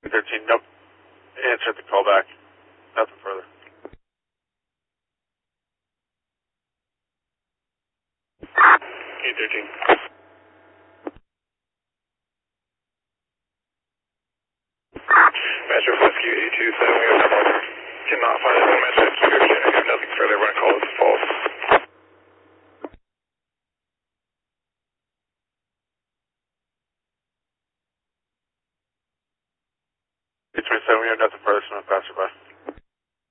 13, nope. Answer the call back. Nothing further. E13. Metro Rescue 827, we have no cannot find any message description. We have nothing further. Run call is false. 827, we have nothing further. So no passerby.